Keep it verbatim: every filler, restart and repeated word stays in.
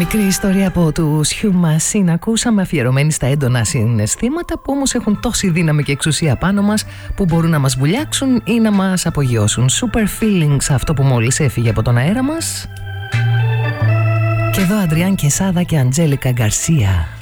Μικρή ιστορία από τους Hugh Massine ακούσαμε, αφιερωμένη στα έντονα συναισθήματα που όμως έχουν τόση δύναμη και εξουσία πάνω μας που μπορούν να μας βουλιάξουν ή να μας απογειώσουν. Super Feelings, αυτό που μόλις έφυγε από τον αέρα μας. Και εδώ Αντριάν Κεσάδα και Αντζέλικα Γκαρσία.